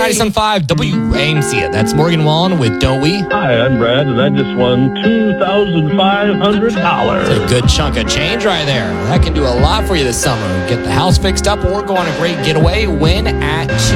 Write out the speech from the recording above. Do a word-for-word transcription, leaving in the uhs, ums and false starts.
ninety-seven point five W A M C. That's Morgan Wallen with Doughy. Hi, I'm Brad, and I just won two thousand five hundred dollars. That's a good chunk of change right there. That can do a lot for you this summer. Get the house fixed up or go on a great getaway. Win at